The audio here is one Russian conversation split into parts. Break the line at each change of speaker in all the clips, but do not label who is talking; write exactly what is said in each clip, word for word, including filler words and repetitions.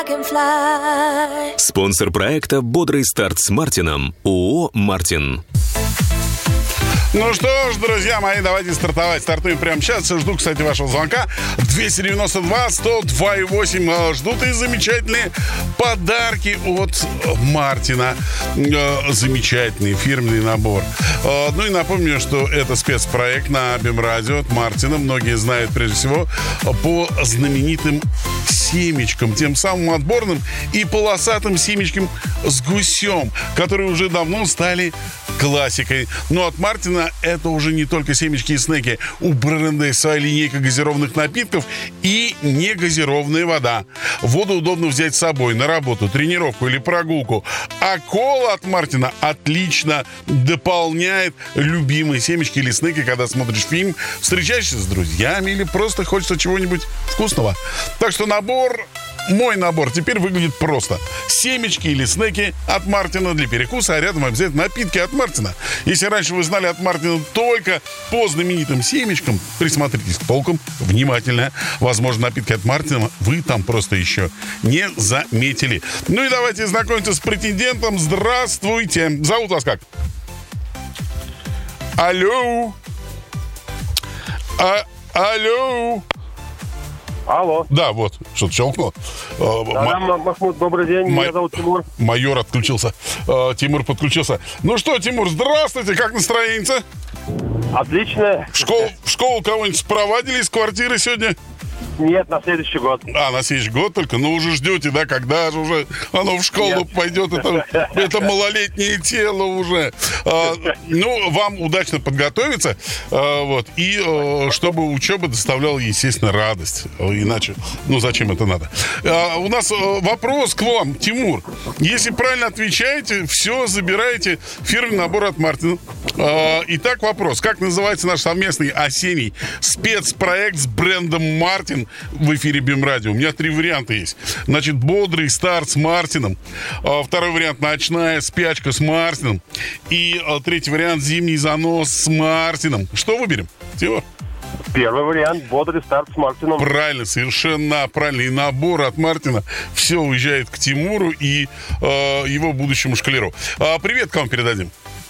Спонсор проекта «Бодрый старт с Мартином» ООО «Мартин».
Ну что ж, друзья мои, давайте стартовать. Стартуем прямо сейчас. Жду, кстати, вашего звонка. двести девяносто два сто два и восемь. Ждут и замечательные подарки от Мартина. Замечательный фирменный набор. Ну и напомню, что это спецпроект на БИМ-радио от Мартина. Многие знают, прежде всего, по знаменитым семечкам. Тем самым отборным и полосатым семечкам с гусем, которые уже давно стали классикой. Но от Мартина это уже не только семечки и снеки. У бренда есть своя линейка газированных напитков и негазированная вода. Воду удобно взять с собой на работу, тренировку или прогулку. А кола от Мартина отлично дополняет любимые семечки или снеки, когда смотришь фильм, встречаешься с друзьями или просто хочется чего-нибудь вкусного. Так что набор... Мой набор теперь выглядит просто. Семечки или снеки от Мартина для перекуса, а рядом обязательно напитки от Мартина. Если раньше вы знали от Мартина только по знаменитым семечкам, присмотритесь к полкам внимательно. Возможно, напитки от Мартина вы там просто еще не заметили. Ну и давайте знакомиться с претендентом. Здравствуйте. Зовут вас как? Алло. А, алло.
Алло.
Да, вот, что-то щелкнуло.
Да, М- Махмуд, добрый день,
М-
меня зовут Тимур.
Майор отключился, Тимур подключился. Ну что, Тимур, здравствуйте, как настроение?
Отлично.
В школу, в школу кого-нибудь спровадили из квартиры сегодня?
Нет, на следующий год.
А, на следующий год только? Ну, уже ждете, да, когда же уже оно в школу Нет. пойдет? Это, это малолетнее тело уже. А, ну, вам удачно подготовиться, а, вот, и а, чтобы учеба доставляла, естественно, радость. Иначе, ну, зачем это надо? А, у нас вопрос к вам, Тимур. Если правильно отвечаете, все, забираете фирменный набор от Мартина. А, итак, вопрос. Как называется наш совместный осенний спецпроект с брендом Мартин в эфире БИМ-радио? У меня три варианта есть. Значит, бодрый старт с Мартином. А, второй вариант — ночная спячка с Мартином. И а, третий вариант — зимний занос с Мартином. Что выберем, Тимур?
Первый вариант — бодрый старт с Мартином.
Правильно, совершенно правильно. И набор от Мартина все уезжает к Тимуру и э, его будущему школяру. А, привет, кому передадим?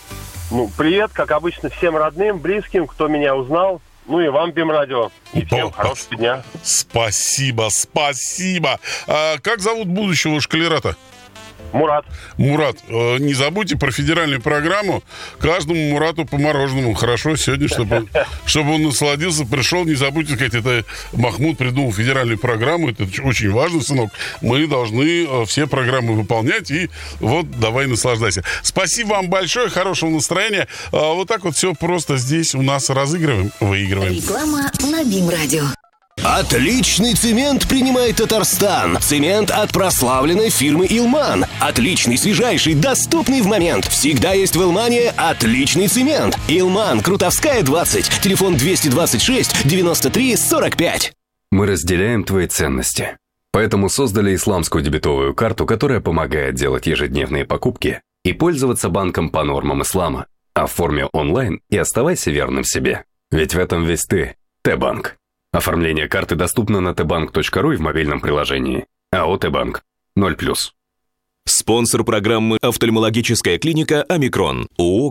Ну, привет, как обычно, всем родным, близким, кто меня узнал. Ну и вам, БИМ-радио. И всем О, хорошего дня.
Спасибо, спасибо. А как зовут будущего школяра-то?
Мурат.
Мурат, э, не забудьте про федеральную программу. Каждому Мурату по мороженому. Хорошо, сегодня, чтобы, чтобы он насладился, пришел. Не забудьте сказать, это Махмуд придумал федеральную программу. Это очень важно, сынок. Мы должны э, все программы выполнять. И вот, давай наслаждайся. Спасибо вам большое, хорошего настроения. А, вот так вот все просто здесь у нас разыгрываем, выигрываем.
Реклама на БИМ-радио.
Отличный цемент принимает Татарстан. Цемент от прославленной фирмы «Илман». Отличный, свежайший, доступный в момент. Всегда есть в «Илмане» отличный цемент. «Илман», Крутовская, двадцать. Телефон двести двадцать шесть девяносто три сорок пять.
Мы разделяем твои ценности. Поэтому создали исламскую дебетовую карту, которая помогает делать ежедневные покупки и пользоваться банком по нормам ислама. Оформи онлайн и оставайся верным себе. Ведь в этом весь ты. Т-банк. Оформление карты доступно на тэ банк точка ру и в мобильном приложении. АО «Т-банк». ноль плюс.
Спонсор программы «Офтальмологическая клиника Омикрон» ООО